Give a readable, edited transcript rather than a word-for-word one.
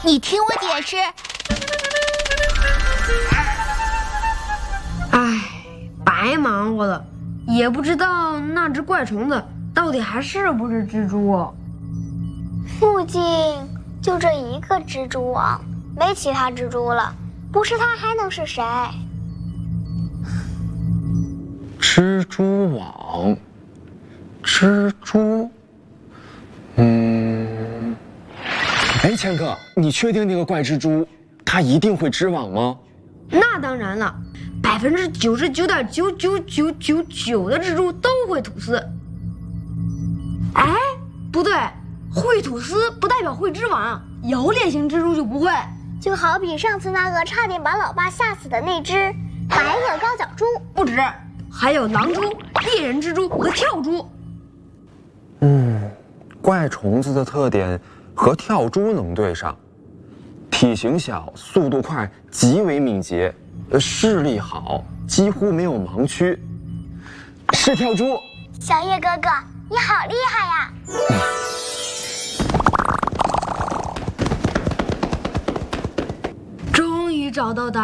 你听我解释。 唉，白忙活了，也不知道那只怪虫子到底还是不是蜘蛛啊？ 附近就这一个蜘蛛网，没其他蜘蛛了，不是它还能是谁？ 蜘蛛网，蜘蛛，哎，千克，你确定那个怪蜘蛛它一定会织网吗？ 那当然了，99.9999999的蜘蛛都会吐丝。哎，不对，会吐丝不代表会织网，有脸型蜘蛛就不会。 就好比上次那个差点把老爸吓死的那只白垩高脚蛛， 不止，还有狼蛛、猎人蜘蛛和跳蛛。 怪虫子的特点和跳蛛能对上，体型小，速度快，极为敏捷，视力好，几乎没有盲区，是跳蛛。 小叶哥哥，你好厉害呀！ 终于找到答案。